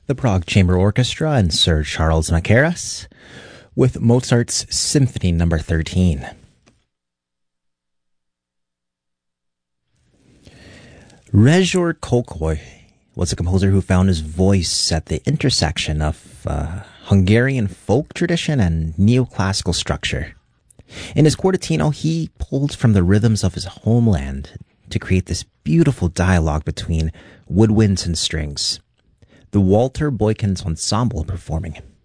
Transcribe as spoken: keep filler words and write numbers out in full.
the Prague Chamber Orchestra and Sir Charles Mackerras with Mozart's Symphony Number thirteen. Rezsor Kölkei was a composer who found his voice at the intersection of uh, Hungarian folk tradition and neoclassical structure. In his quartetino, he pulled from the rhythms of his homeland to create this beautiful dialogue between woodwinds and strings. The Walter Boykins Ensemble performing